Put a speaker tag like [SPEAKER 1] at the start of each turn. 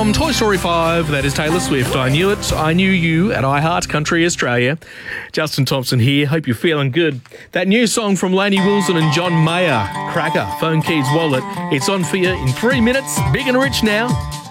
[SPEAKER 1] from Toy Story 5, that is Taylor Swift. I Knew It, I Knew You at iHeart Country Australia. Justin Thompson here. Hope you're feeling good. That new song from Lainey Wilson and John Mayer, Cracker, Phone Keys Wallet. It's on for you in 3 minutes. Big and Rich now.